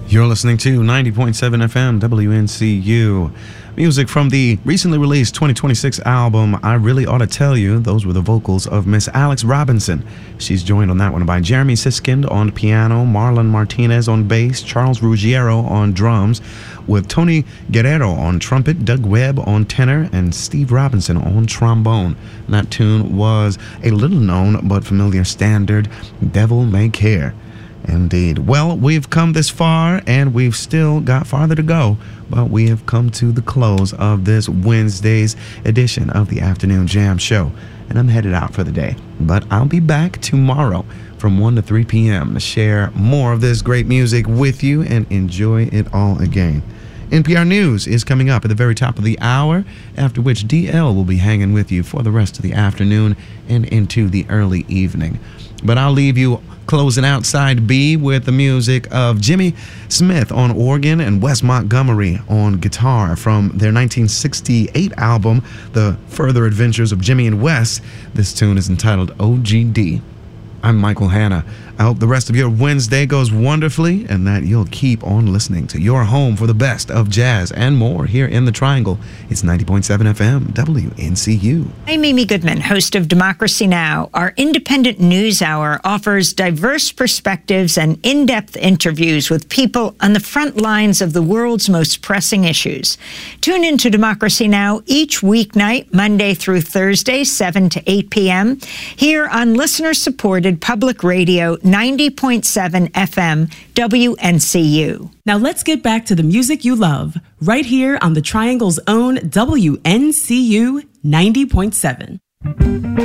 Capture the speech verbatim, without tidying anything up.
You're listening to ninety point seven F M W N C U. Music from the recently released twenty twenty-six album, I Really Ought to Tell You. Those were the vocals of Miss Alex Robinson. She's joined on that one by Jeremy Siskind on piano, Marlon Martinez on bass, Charles Ruggiero on drums, with Tony Guerrero on trumpet, Doug Webb on tenor, and Steve Robinson on trombone. And that tune was a little known but familiar standard, Devil May Care. Indeed. Well, we've come this far, and we've still got farther to go, but we have come to the close of this Wednesday's edition of the Afternoon Jam Show, and I'm headed out for the day. But I'll be back tomorrow from one to three p.m. to share more of this great music with you and enjoy it all again. N P R News is coming up at the very top of the hour, after which D L will be hanging with you for the rest of the afternoon and into the early evening. But I'll leave you closing out side B with the music of Jimmy Smith on organ and Wes Montgomery on guitar from their nineteen sixty-eight album, The Further Adventures of Jimmy and Wes. This tune is entitled O G D. I'm Michael Hanna. I hope the rest of your Wednesday goes wonderfully and that you'll keep on listening to your home for the best of jazz and more here in the Triangle. It's ninety point seven F M W N C U. I'm Amy Goodman, host of Democracy Now! Our independent news hour offers diverse perspectives and in-depth interviews with people on the front lines of the world's most pressing issues. Tune in to Democracy Now! Each weeknight, Monday through Thursday, seven to eight p.m. here on listener-supported public radio ninety point seven F M W N C U. Now let's get back to the music you love, right here on the Triangle's own W N C U ninety point seven.